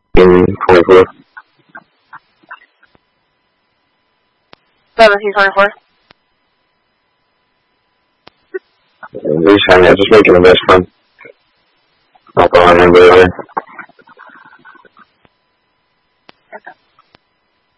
1724. 1724. Just making the best fun. I'll go on and go there.